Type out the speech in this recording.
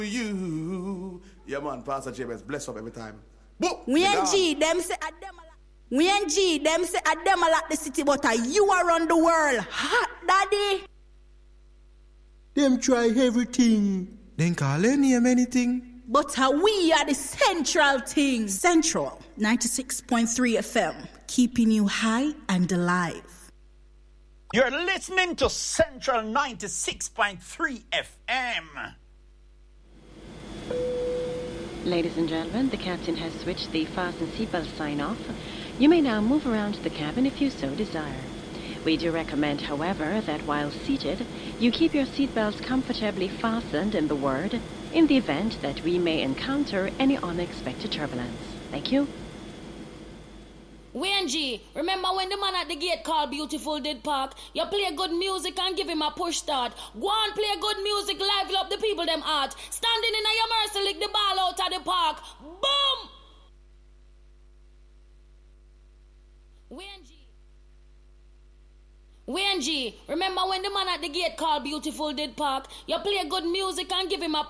you. Yeah, man, Pastor James, bless up every time. Boom! We and G, them say a them a lot the city, but you are on the world. Hot, daddy. Them try everything. Then call any name anything. But we are the central thing. Central 96.3 FM, keeping you high and alive. You're listening to Central 96.3 FM. Ladies and gentlemen, the captain has switched the fasten seatbelt sign off. You may now move around the cabin if you so desire. We do recommend, however, that while seated, you keep your seatbelts comfortably fastened in the word in the event that we may encounter any unexpected turbulence. Thank you. Wayne G, remember when the man at the gate called Beautiful did park? You play good music and give him a push start. Go on, play good music, liven up the people them heart. Standing in a your mercy, lick the ball out of the park. Boom! Wayne G, remember when the man at the gate called Beautiful did park? You play good music and give him a